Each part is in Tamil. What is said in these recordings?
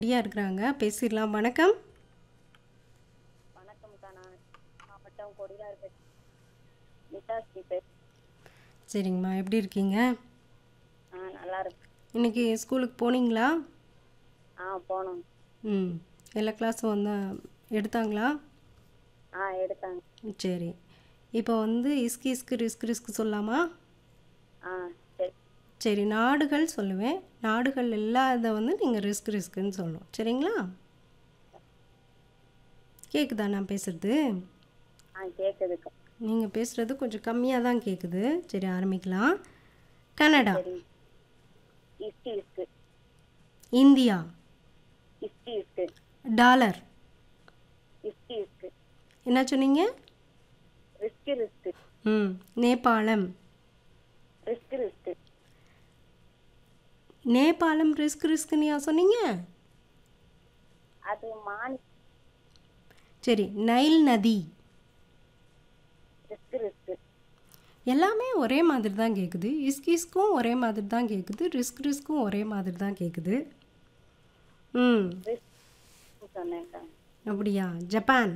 ரெடியா இருக்கிறாங்க. பேசிடலாம். வணக்கம். வணக்கம்க்கா. நான் மாவட்டம் கொடியார்பட்டி நிஷாஸ்ரீ பேசுறேன். சரிங்கம்மா. எப்படி இருக்கீங்க? நல்லா இருக்கு. இன்னைக்கு ஸ்கூலுக்கு போனீங்களா? போனோம். ம். எல்லா கிளாஸும் வந்து எடுத்தாங்களா? எடுத்தாங்க. சரி. இப்போ வந்து இஸ்கு இஸ்கு ரிஸ்க் ரிஸ்க் சொல்லலாமா? சரி. சரி. நாடுகள் சொல்லுவேன். நாடுகள் இல்லாத வந்து நீங்கள் ரிஸ்க் ரிஸ்க்குன்னு சொல்லணும். சரிங்களா? கேட்குதா நான் பேசுகிறது? கேட்குதுக்கா. நீங்கள் பேசுகிறது கொஞ்சம் கம்மியாக தான் கேட்குது. சரி, ஆரம்பிக்கலாம். கனடா. சரி. இஸ்கு இஸ்கு இந்தியா. இஸ்கு இஸ்கு டாலர். இஸ்கு இஸ்கு என்ன சொன்னீங்க? ரிஸ்கு ரிஸ்கு நேபாளம். ரிஸ்கு ரிஸ்கு நேபாளம் ரிஸ்க் ரிஸ்க்குன்னு சொன்னீங்க? அது சரி. நைல் நதி. ரிஸ்கு ரிஸ்கு எல்லாமே ஒரே மாதிரி தான் கேட்குது. இஸ்கும் ஒரே மாதிரி தான் கேட்குது. ரிஸ்க் ரிஸ்க்கும் ஒரே மாதிரி தான் கேட்குது. ரிஸ்கு சொன்னேன்க்கா. அப்படியா? ஜப்பான்.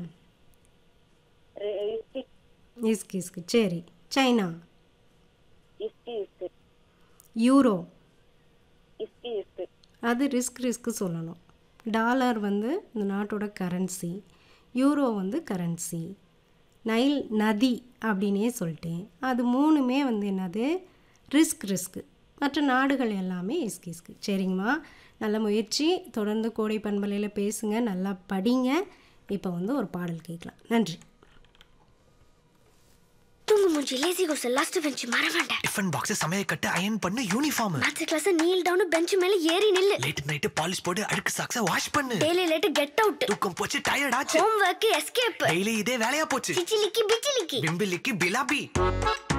இஸ்கு. சரி. சைனா. இஸ்கு இஸ்கு யூரோ. இஸ்கு இஸ்கு அது ரிஸ்க் சொல்லணும். டாலர் வந்து இந்த நாட்டோட கரன்சி. யூரோ வந்து கரன்சி. நைல் நதி அப்படின்னே சொல்லிட்டேன். அது மூணுமே வந்து என்னது? ரிஸ்க். மற்ற நாடுகள் எல்லாமே இஸ்கு. சரிங்கம்மா. நல்ல முயற்சி. தொடர்ந்து கோடை பண்பலையில் பேசுங்க. நல்லா படிங்க. இப்போ வந்து ஒரு பாடல் கேட்கலாம். நன்றி. தூங்கு மூஞ்சி லேசி கோஸ் லாஸ்ட் பெஞ்ச் மறவாண்ட டிஃபன் பாக்ஸ் சமையல் கட்டு அயன் பண்ணு uniform maths class kneel down bench மேல ஏறி நில்லு லேட் நைட் பாலிஷ் போட்டு அழுக்கு சாக்ஸ வாஷ் பண்ணு டெய்லி லேட் கெட் அவுட் தூக்கம் போச்சு டயர்ட் ஆச்சு ஹோம் வொர்க் எஸ்கேப் டெய்லி இதே வேலையா போச்சு சிச்சிலிக்கி பிச்சிலிக்கி பிம்பிலிக்கு பிலாபி